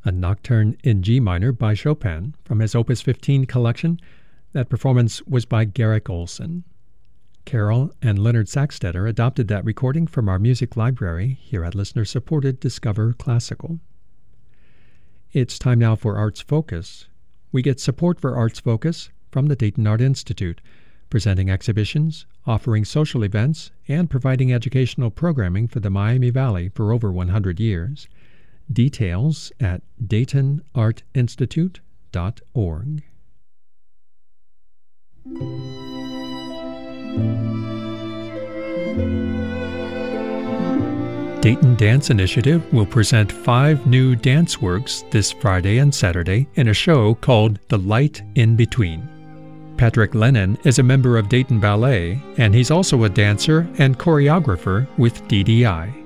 a nocturne in G minor by Chopin from his Opus 15 collection. That performance was by Garrick Olson. Carol and Leonard Sacksteder adopted that recording from our music library here at listener-supported Discover Classical. It's time now for Arts Focus. We get support for Arts Focus from the Dayton Art Institute, presenting exhibitions, offering social events, and providing educational programming for the Miami Valley for over 100 years. Details at DaytonArtInstitute.org. Dayton Dance Initiative will present 5 new dance works this Friday and Saturday in a show called The Light in Between. Patrick Lennon is a member of Dayton Ballet, and he's also a dancer and choreographer with DDI.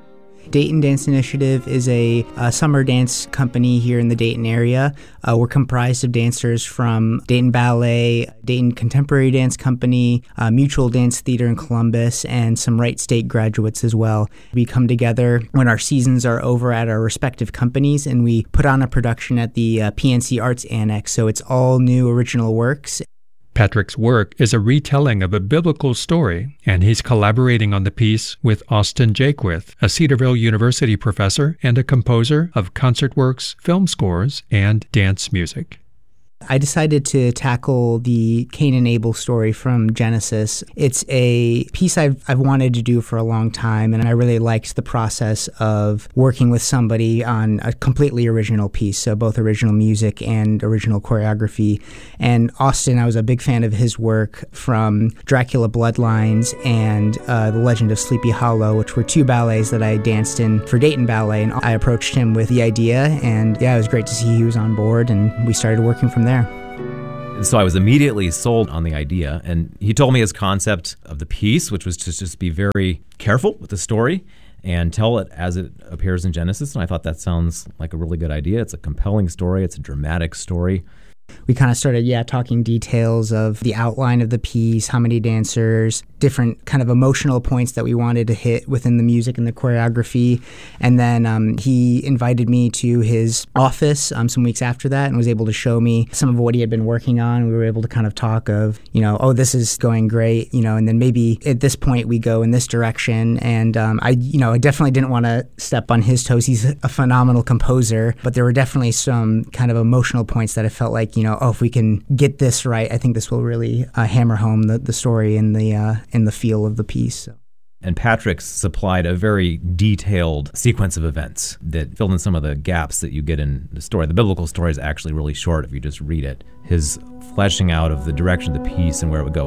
Dayton Dance Initiative is a summer dance company here in the Dayton area. We're comprised of dancers from Dayton Ballet, Dayton Contemporary Dance Company, Mutual Dance Theater in Columbus, and some Wright State graduates as well. We come together when our seasons are over at our respective companies, and we put on a production at the PNC Arts Annex, so it's all new original works. Patrick's work is a retelling of a biblical story, and he's collaborating on the piece with Austin Jaquith, a Cedarville University professor and a composer of concert works, film scores, and dance music. I decided to tackle the Cain and Abel story from Genesis. It's a piece I've wanted to do for a long time, and I really liked the process of working with somebody on a completely original piece, so both original music and original choreography. And Austin, I was a big fan of his work from Dracula Bloodlines and The Legend of Sleepy Hollow, which were 2 ballets that I danced in for Dayton Ballet, and I approached him with the idea, and yeah, it was great to see he was on board, and we started working from there. So I was immediately sold on the idea, and he told me his concept of the piece, which was to just be very careful with the story and tell it as it appears in Genesis, and I thought that sounds like a really good idea. It's a compelling story. It's a dramatic story. We kind of started, talking details of the outline of the piece, how many dancers, different kind of emotional points that we wanted to hit within the music and the choreography. And then he invited me to his office some weeks after that and was able to show me some of what he had been working on. We were able to kind of talk of, this is going great, and then maybe at this point we go in this direction. And I definitely didn't want to step on his toes. He's a phenomenal composer, but there were definitely some kind of emotional points that I felt like, if we can get this right, I think this will really hammer home the story and the feel of the piece. And Patrick supplied a very detailed sequence of events that filled in some of the gaps that you get in the story. The biblical story is actually really short if you just read it. His fleshing out of the direction of the piece and where it would go